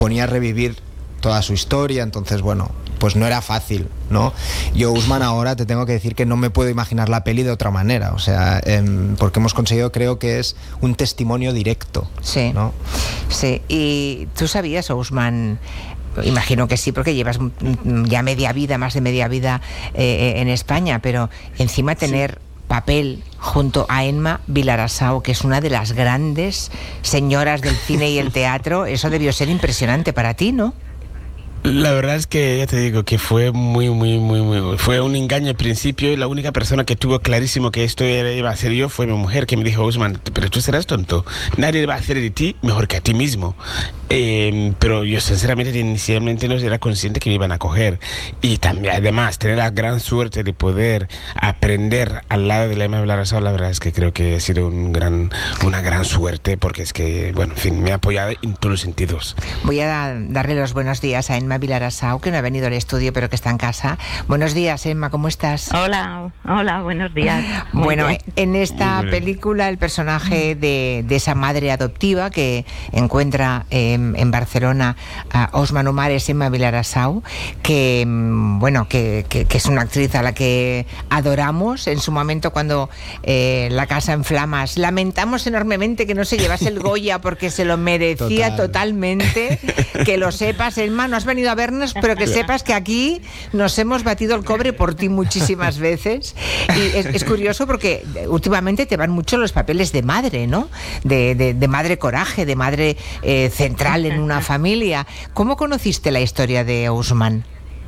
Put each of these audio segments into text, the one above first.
ponía a revivir toda su historia, entonces bueno, pues no era fácil, ¿no? Yo, Ousmane, ahora te tengo que decir que no me puedo imaginar la peli de otra manera, o sea, porque hemos conseguido, creo que es un testimonio directo, sí, ¿no? Sí, y tú sabías, Ousmane, imagino que sí, porque llevas ya media vida, más de media vida en España, pero encima tener papel junto a Emma Vilarasau, que es una de las grandes señoras del cine y el teatro, eso debió ser impresionante para ti, ¿no? La verdad es que ya te digo que fue muy fue un engaño al principio, y la única persona que tuvo clarísimo que esto iba a ser yo fue mi mujer, que me dijo: Ousmane, pero tú serás tonto, nadie va a hacer de ti mejor que a ti mismo. Pero yo sinceramente inicialmente no era consciente que me iban a coger, y también además tener la gran suerte de poder aprender al lado de la Emma Vilarasau, la verdad es que creo que ha sido una gran suerte, porque es que, bueno, en fin, me ha apoyado en todos los sentidos. Voy a darle los buenos días a Emma Vilarasau, que no ha venido al estudio pero que está en casa. Buenos días, Emma, ¿cómo estás? Hola, buenos días. Bueno, en esta película el personaje de esa madre adoptiva que encuentra en Barcelona a Ousmane Omar es Emma Vilarasau, que bueno, que es una actriz a la que adoramos. En su momento, cuando La casa en flamas, lamentamos enormemente que no se llevase el Goya, porque se lo merecía totalmente. Que lo sepas, Emma, no has venido a vernos, pero que sepas que aquí nos hemos batido el cobre por ti muchísimas veces. Y es curioso porque últimamente te van mucho los papeles de madre, ¿no? De madre coraje, de madre central en una familia. ¿Cómo conociste la historia de Ousmane?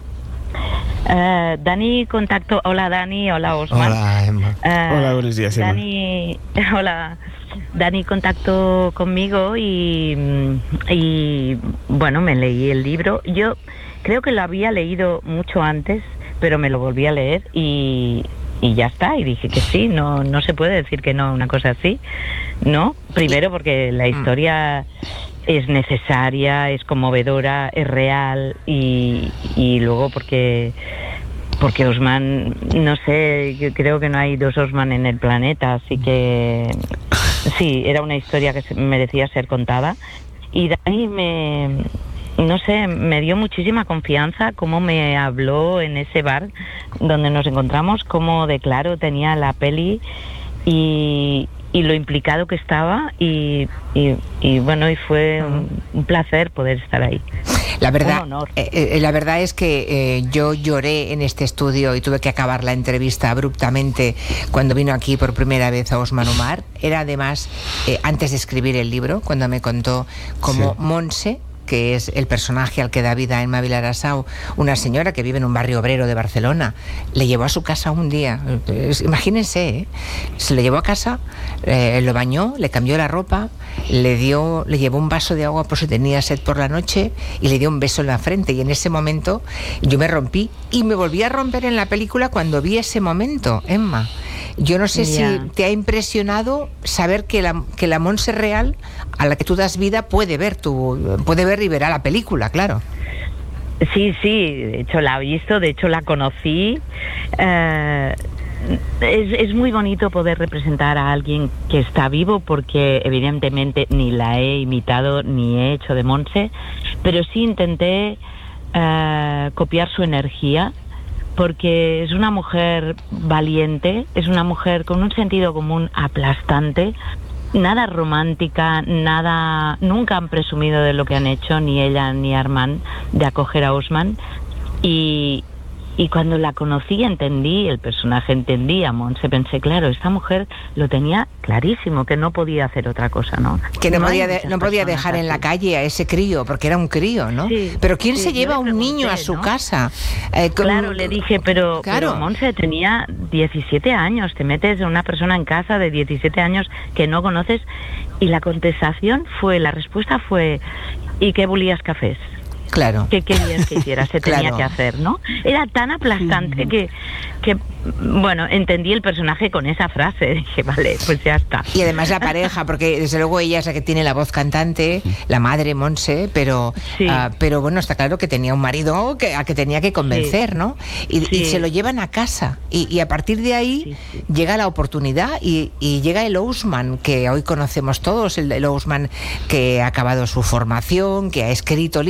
Dani contactó. Hola Dani, hola Ousmane. Hola Emma. Hola, buenos días, Emma. Dani contactó conmigo y bueno, me leí el libro. Yo creo que lo había leído mucho antes, pero me lo volví a leer y ya está, y dije que sí, no se puede decir que no a una cosa así, ¿no? Primero porque la historia es necesaria, es conmovedora, es real, y luego porque Ousmane, no sé, yo creo que no hay dos Ousmane en el planeta, así que sí, era una historia que merecía ser contada. Y Dani me dio muchísima confianza, cómo me habló en ese bar donde nos encontramos, cómo de claro tenía la peli y lo implicado que estaba, y bueno, y fue un placer poder estar ahí. La verdad es que yo lloré en este estudio y tuve que acabar la entrevista abruptamente cuando vino aquí por primera vez a Ousmane Omar. Era además antes de escribir el libro, cuando me contó cómo Montse, que es el personaje al que da vida Emma Vilarasau, una señora que vive en un barrio obrero de Barcelona, le llevó a su casa un día. Imagínense, se lo llevó a casa, lo bañó, le cambió la ropa, le llevó un vaso de agua por si tenía sed por la noche y le dio un beso en la frente. Y en ese momento yo me rompí, y me volví a romper en la película cuando vi ese momento, Emma. Yo no sé si te ha impresionado saber que la Montse real a la que tú das vida puede ver y verá la película, claro. Sí, de hecho la he visto, de hecho la conocí. Es muy bonito poder representar a alguien que está vivo, porque evidentemente ni la he imitado ni he hecho de Montse, pero sí intenté copiar su energía, porque es una mujer valiente, es una mujer con un sentido común aplastante, nada romántica, nunca han presumido de lo que han hecho, ni ella ni Armand, de acoger a Ousmane, y cuando la conocí entendí el personaje, entendí a Montse, pensé, claro, esta mujer lo tenía clarísimo, que no podía hacer otra cosa, ¿no? Que no podía dejar en la calle a ese crío, porque era un crío, ¿no? Sí, pero ¿quién se lleva a un niño a su casa? Claro, le dije, pero Montse tenía 17 años, te metes a una persona en casa de 17 años que no conoces, y la respuesta fue, ¿y qué volías cafés? Claro. ¿Qué querías que hiciera? Se tenía que hacer, ¿no? Era tan aplastante que, bueno, entendí el personaje con esa frase. Dije, vale, pues ya está. Y además la pareja, porque desde luego ella es la que tiene la voz cantante, la madre Montse, pero bueno, está claro que tenía un marido a que tenía que convencer, ¿no? Y se lo llevan a casa. Y a partir de ahí llega la oportunidad y llega el Ousmane que hoy conocemos todos, el Ousmane que ha acabado su formación, que ha escrito